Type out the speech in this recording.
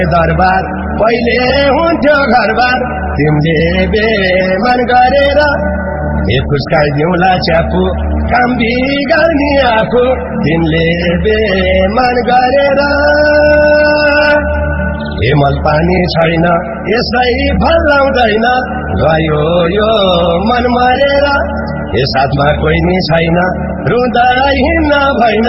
दरबार पहिले हुन्थ्यो घरबार तिमीले बेमन गरेर फुस्काइदिउँला च्यापु काम बिगार्ने आफू तिमीले बेमन गरेर हिमल पानी छैन यसलाई भल्लाउँदैन गयो यो मन मरेर साथमा कोही नि छैन रुँदा हिँड्न भएन